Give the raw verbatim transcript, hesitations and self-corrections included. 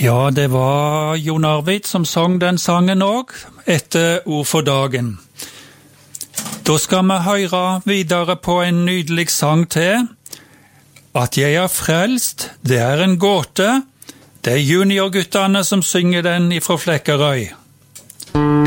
Ja, det var Jon Arvid som sang den sangen også, etter Ord for dagen. Da skal vi høre videre på en nydelig sang til. At jeg er frelst, det er en gåte. Det er juniorguttene som synger den ifra Flekkerøy.